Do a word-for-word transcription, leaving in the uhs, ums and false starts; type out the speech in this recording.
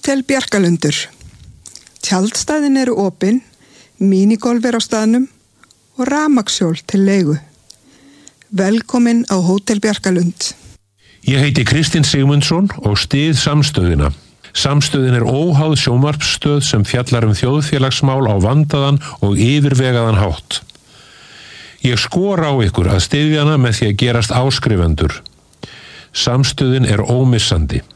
Hótel Bjarkalundur. Tjaldstæðin eru opin, mínigolf er á staðnum og rafmagnshjól til leigu. Velkomin á Hótel Bjarkalund. Ég heiti Kristinn Sigmundsson og styð Samstöðina. Samstöðin er óháð sjónvarpsstöð sem fjallar um þjóðfélagsmál á vandaðan og yfirvegaðan hátt. Ég skora á ykkur að styðja hana með því að gerast áskrifendur. Samstöðin er ómissandi.